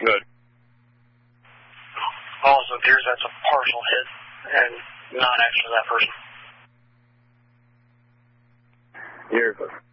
Good. Also appears that's a partial hit and not actually that person. You're good.